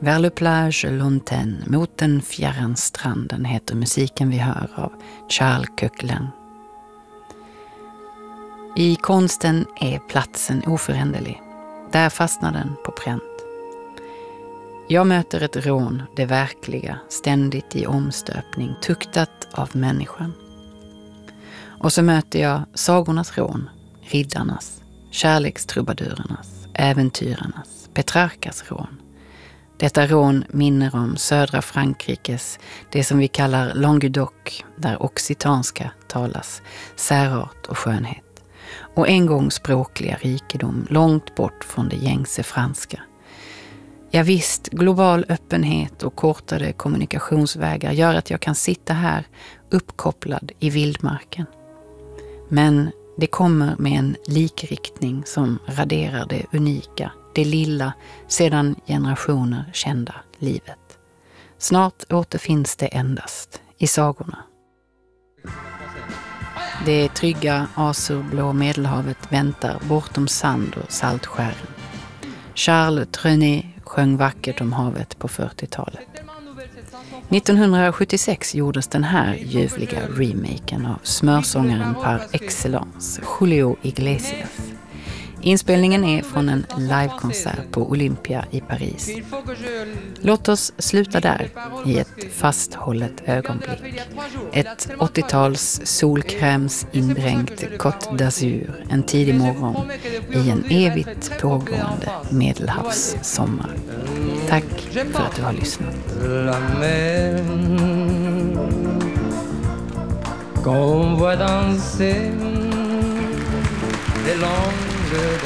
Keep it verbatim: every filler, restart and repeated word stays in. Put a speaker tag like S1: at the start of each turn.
S1: Vers le plage lointaine, mot den fjärran stranden, heter musiken vi hör av Charles Coquelin. I konsten är platsen oföränderlig. Där fastnar den på pränt. Jag möter ett rån, det verkliga, ständigt i omstöpning, tuktat av människan. Och så möter jag sagornas rån, riddarnas, kärlekstrubadurernas, äventyrarnas, Petrarkas rån. Detta rån minner om södra Frankrikes, det som vi kallar Languedoc, där occitanska talas, särart och skönhet. Och en gång språkliga rikedom, långt bort från det gängse franska. Ja visst, global öppenhet och kortade kommunikationsvägar gör att jag kan sitta här uppkopplad i vildmarken. Men det kommer med en likriktning som raderar det unika, det lilla, sedan generationer kända livet. Snart återfinns det endast i sagorna. Det trygga azurblå Medelhavet väntar bortom sand och saltskären. Charles Trenet sjöng vackert om havet på fyrtiotalet. nittonhundrasjuttiosex gjordes den här ljuvliga remaken av smörsångaren par excellence, Julio Iglesias. Inspelningen är från en livekonsert på Olympia i Paris. Låt oss sluta där i ett fasthållet ögonblick. Ett åttio-tals solkräms indränkt Côte d'Azur en tidig morgon i en evigt pågående medelhavssommar. Tack för att du har lyssnat. Qu'on voit danser des longues